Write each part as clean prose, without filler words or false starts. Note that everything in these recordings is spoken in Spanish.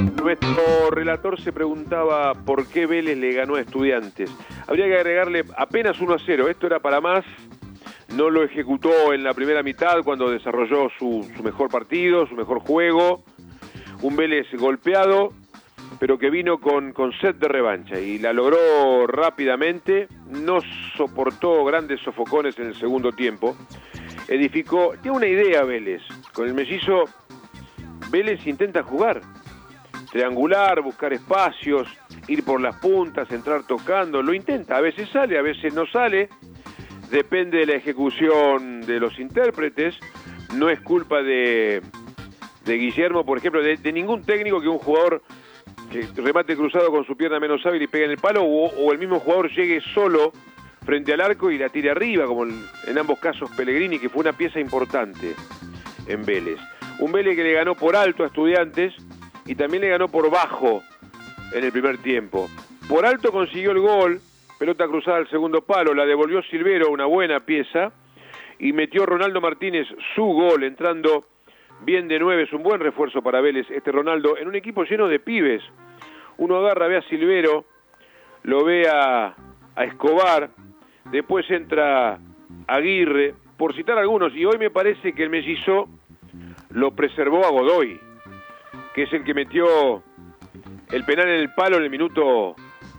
Nuestro relator se preguntaba por qué Vélez le ganó a Estudiantes. Habría que agregarle apenas 1-0. Esto era para más. No lo ejecutó en la primera mitad cuando desarrolló su mejor partido, su mejor juego. Un Vélez golpeado, pero que vino con sed de revancha y la logró rápidamente. No soportó grandes sofocones en el segundo tiempo. Edificó, tiene una idea Vélez. Con el mellizo, Vélez intenta jugar. Triangular, buscar espacios, ir por las puntas, entrar tocando. Lo intenta, a veces sale, a veces no sale. Depende de la ejecución de los intérpretes. No es culpa de Guillermo, por ejemplo, de ningún técnico que un jugador que remate cruzado con su pierna menos hábil y pegue en el palo, o el mismo jugador llegue solo frente al arco y la tire arriba, como en ambos casos Pellegrini, que fue una pieza importante en Vélez. Un Vélez que le ganó por alto a Estudiantes y también le ganó por bajo en el primer tiempo. Por alto consiguió el gol, pelota cruzada al segundo palo, la devolvió Silvero, una buena pieza, y metió Ronaldo Martínez su gol, entrando bien de 9, es un buen refuerzo para Vélez este Ronaldo, en un equipo lleno de pibes. Uno agarra, ve a Silvero, lo ve a Escobar, después entra Aguirre, por citar algunos, y hoy me parece que el mellizo lo preservó a Godoy, que es el que metió el penal en el palo en el minuto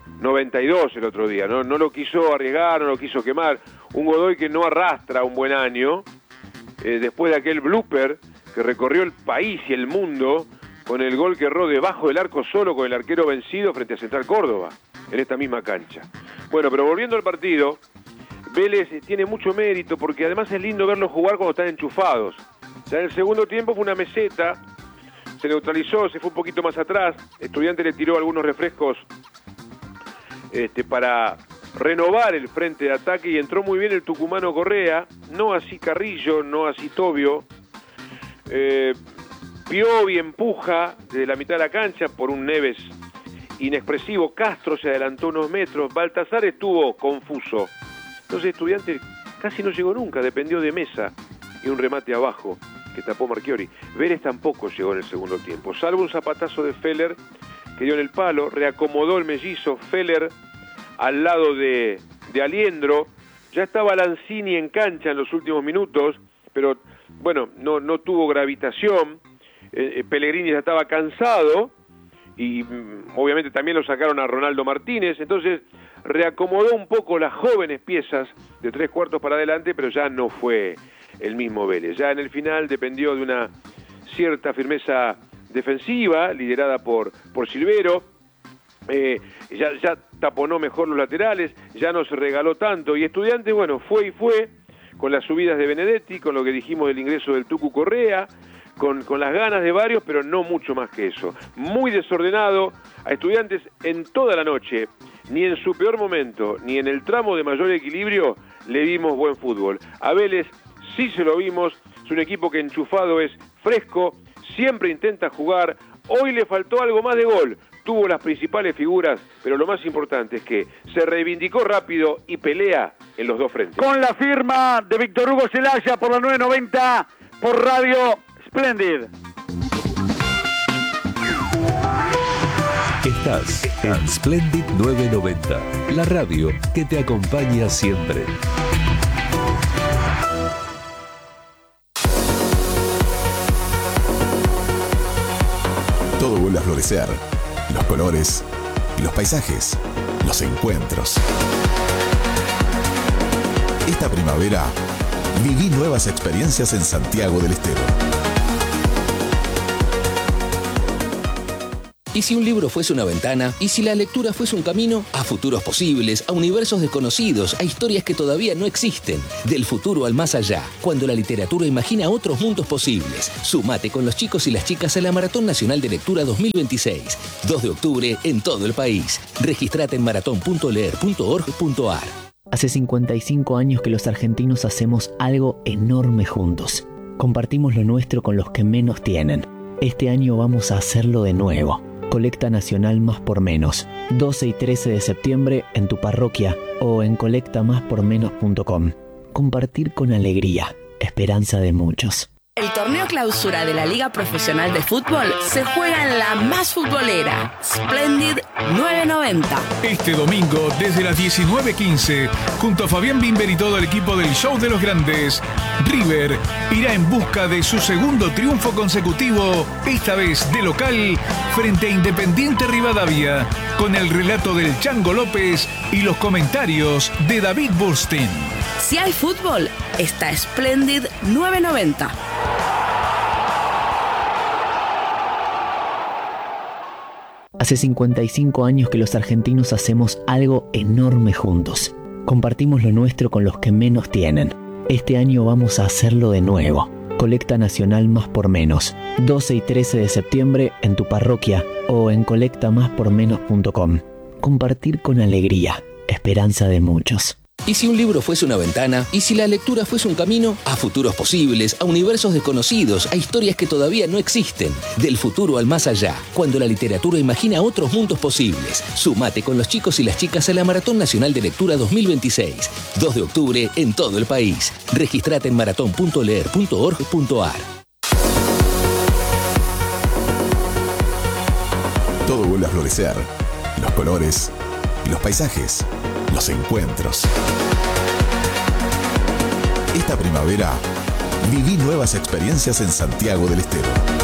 92 el otro día. No lo quiso arriesgar, no lo quiso quemar. Un Godoy que no arrastra un buen año, después de aquel blooper que recorrió el país y el mundo con el gol que erró debajo del arco solo con el arquero vencido frente a Central Córdoba, en esta misma cancha. Bueno, pero volviendo al partido, Vélez tiene mucho mérito porque además es lindo verlos jugar cuando están enchufados. Ya en el segundo tiempo fue una meseta, se neutralizó, se fue un poquito más atrás. Estudiantes le tiró algunos refrescos para renovar el frente de ataque y entró muy bien el tucumano Correa, no así Carrillo, no así Tobio. Piovi empuja desde la mitad de la cancha por un Neves inexpresivo. Castro se adelantó unos metros. Baltasar estuvo confuso. Entonces Estudiantes casi no llegó nunca, dependió de Mesa y un remate abajo que tapó Marchiori. Vélez tampoco llegó en el segundo tiempo, salvo un zapatazo de Feller que dio en el palo, reacomodó el mellizo. Feller al lado de Aliendro. Ya estaba Lanzini en cancha en los últimos minutos, pero bueno, no tuvo gravitación. Pellegrini ya estaba cansado y obviamente también lo sacaron a Ronaldo Martínez, entonces reacomodó un poco las jóvenes piezas de 3/4 para adelante, pero ya no fue el mismo Vélez. Ya en el final dependió de una cierta firmeza defensiva liderada por Silvero. Ya taponó mejor los laterales, ya no se regaló tanto, y Estudiantes, bueno, fue con las subidas de Benedetti, con lo que dijimos del ingreso del Tucu Correa, con las ganas de varios, pero no mucho más que eso. Muy desordenado a Estudiantes en toda la noche, ni en su peor momento, ni en el tramo de mayor equilibrio le vimos buen fútbol. A Vélez sí se lo vimos, es un equipo que enchufado es fresco, siempre intenta jugar. Hoy le faltó algo más de gol, tuvo las principales figuras, pero lo más importante es que se reivindicó rápido y pelea en los dos frentes. Con la firma de Víctor Hugo Celaya por la 990, por Radio Splendid. Estás en Splendid 990, la radio que te acompaña siempre. Todo vuelve a florecer. Los colores, los paisajes, los encuentros. Esta primavera, viví nuevas experiencias en Santiago del Estero. ¿Y si un libro fuese una ventana? ¿Y si la lectura fuese un camino? A futuros posibles, a universos desconocidos, a historias que todavía no existen. Del futuro al más allá, cuando la literatura imagina otros mundos posibles. Sumate con los chicos y las chicas a la Maratón Nacional de Lectura 2026. 2 de octubre en todo el país. Registrate en maratón.leer.org.ar. Hace 55 años que los argentinos hacemos algo enorme juntos. Compartimos lo nuestro con los que menos tienen. Este año vamos a hacerlo de nuevo. Colecta Nacional Más por Menos, 12 y 13 de septiembre en tu parroquia o en colectamáspormenos.com. Compartir con alegría, esperanza de muchos. El torneo clausura de la Liga Profesional de Fútbol se juega en la más futbolera, Splendid 990. Este domingo, desde las 19:15, junto a Fabián Bimber y todo el equipo del Show de los Grandes, River irá en busca de su segundo triunfo consecutivo, esta vez de local, frente a Independiente Rivadavia, con el relato del Chango López y los comentarios de David Burstein. Si hay fútbol, está Splendid 990. Hace 55 años que los argentinos hacemos algo enorme juntos. Compartimos lo nuestro con los que menos tienen. Este año vamos a hacerlo de nuevo. Colecta Nacional Más por Menos. 12 y 13 de septiembre en tu parroquia o en colectamáspormenos.com. Compartir con alegría. Esperanza de muchos. ¿Y si un libro fuese una ventana? ¿Y si la lectura fuese un camino? A futuros posibles, a universos desconocidos, a historias que todavía no existen. Del futuro al más allá, cuando la literatura imagina otros mundos posibles. Sumate con los chicos y las chicas a la Maratón Nacional de Lectura 2026. 2 de octubre en todo el país. Registrate en maratón.leer.org.ar. Todo vuelve a florecer. Los colores, los paisajes, los encuentros. Esta primavera, viví nuevas experiencias en Santiago del Estero.